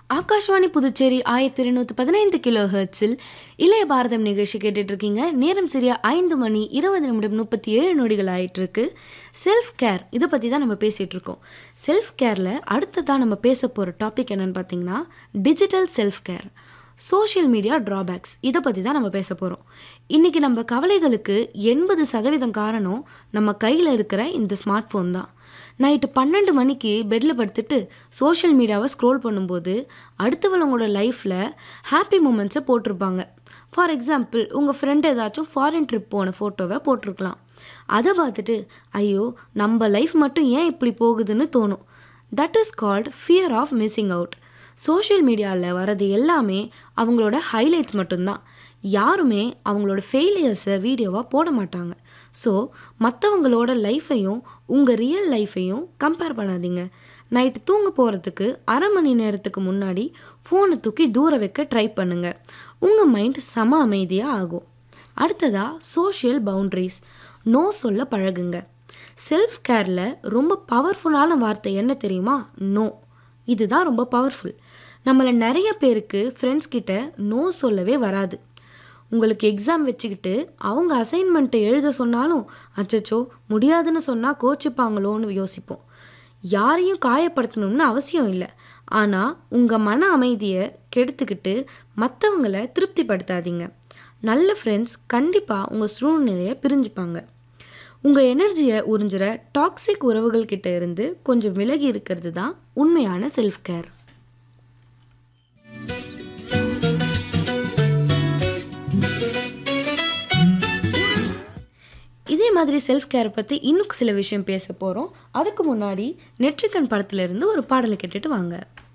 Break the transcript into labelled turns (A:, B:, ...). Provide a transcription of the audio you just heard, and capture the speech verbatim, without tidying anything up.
A: ஆகாஷ்வாணி புதுச்சேரி ஆயிரத்தி இருநூத்தி பதினைந்து கிலோ ஹெர்ட்ஸில் இளைய பாரதம் நிகழ்ச்சி கேட்டுட்டு இருக்கீங்க. நேரம் சரியா ஐந்து மணி இருபது நிமிடம் முப்பத்தி ஏழு நொடிகள் ஆயிட்டு இருக்கு. செல்ஃப் கேர் இதை பற்றி தான் நம்ம பேசிகிட்டு இருக்கோம். செல்ஃப் கேரில் அடுத்ததான் நம்ம பேச போகிற டாபிக் என்னென்னு பார்த்தீங்கன்னா digital self care, social media drawbacks. இதை பற்றி தான் நம்ம பேச போகிறோம். இன்றைக்கி நம்ம கவலைகளுக்கு எண்பது சதவீதம் காரணம் நம்ம கையில் இருக்கிற இந்த ஸ்மார்ட் ஃபோன் தான். நைட்டு பன்னெண்டு மணிக்கு பெட்டில் படுத்துட்டு சோஷியல் மீடியாவை ஸ்க்ரோல் பண்ணும்போது அடுத்தவங்களோட லைஃப்பில் ஹாப்பி மூமெண்ட்ஸை போட்டிருப்பாங்க. ஃபார் எக்ஸாம்பிள், உங்கள் ஃப்ரெண்ட் ஏதாச்சும் ஃபாரின் ட்ரிப் போன ஃபோட்டோவை போட்டிருக்கலாம். அதை பார்த்துட்டு ஐயோ நம்ம லைஃப் மட்டும் ஏன் இப்படி போகுதுன்னு தோணும். That is called fear of missing out. Social மீடியாவில் வர்றது எல்லாமே அவங்களோட ஹைலைட்ஸ் மட்டும்தான். யாருமே அவங்களோட ஃபெயிலியர்ஸை வீடியோவாக போட மாட்டாங்க. ஸோ மற்றவங்களோட லைஃப்பையும் உங்கள் ரியல் லைஃப்பையும் கம்பேர் பண்ணாதீங்க. நைட்டு தூங்க போகிறதுக்கு அரை மணி நேரத்துக்கு முன்னாடி ஃபோனை தூக்கி தூர வைக்க ட்ரை பண்ணுங்கள். உங்கள் மைண்ட் செம அமைதியாக ஆகும். அடுத்ததாக சோஷியல் பவுண்ட்ரிஸ், நோ சொல்ல பழகுங்க. செல்ஃப் கேரில் ரொம்ப பவர்ஃபுல்லான வார்த்தை என்ன தெரியுமா? நோ. இதுதான் ரொம்ப பவர்ஃபுல். நம்மளை நிறைய பேருக்கு ஃப்ரெண்ட்ஸ் கிட்ட நோ சொல்லவே வராது. உங்களுக்கு எக்ஸாம் வச்சுக்கிட்டு அவங்க அசைன்மெண்ட்டை எழுத சொன்னாலும் அச்சச்சோ முடியாதுன்னு சொன்னால் கோச்சிப்பாங்களோன்னு யோசிப்போம். யாரையும் காயப்படுத்தணும்னு அவசியம் இல்லை. ஆனால் உங்கள் மன அமைதியை கெடுத்துக்கிட்டு மற்றவங்களை திருப்திப்படுத்தாதீங்க. நல்ல ஃப்ரெண்ட்ஸ் கண்டிப்பாக உங்கள் சூழ்நிலையை பிரிஞ்சுப்பாங்க. உங்கள் எனர்ஜியை உறிஞ்சுற டாக்ஸிக் உறவுகள் கிட்ட இருந்து கொஞ்சம் விலகி இருக்கிறது தான் உண்மையான செல்ஃப் கேர். இதே மாதிரி செல்ஃப் கேரை பற்றி இன்னும் சில விஷயம் பேச போகிறோம். அதுக்கு முன்னாடி நெற்றிக்கண் படத்துலேருந்து ஒரு பாடலை கேட்டுட்டு வாங்க.